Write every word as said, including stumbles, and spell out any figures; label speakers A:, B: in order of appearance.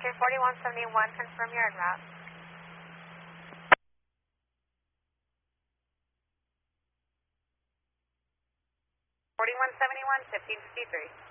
A: Okay, forty-one seventy-one, confirm your en route. forty-one seventy-one, fifteen fifty-three.